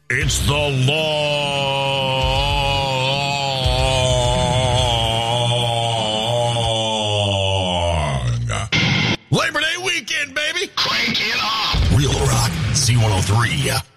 It's the long Labor Day weekend, baby. Crank it up. Real Rock C103.